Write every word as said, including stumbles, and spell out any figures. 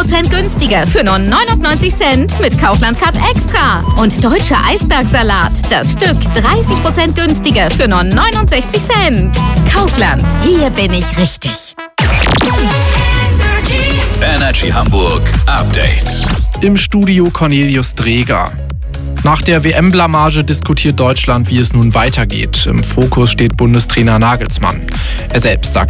Prozent günstiger für nur neunundneunzig Cent mit Kaufland Card Extra. Und deutscher Eisbergsalat, das Stück dreißig Prozent günstiger für nur neunundsechzig Cent. Kaufland, hier bin ich richtig. Energy Hamburg Update. Im Studio Cornelius Dreger. Nach der W M-Blamage diskutiert Deutschland, wie es nun weitergeht. Im Fokus steht Bundestrainer Nagelsmann. Er selbst sagt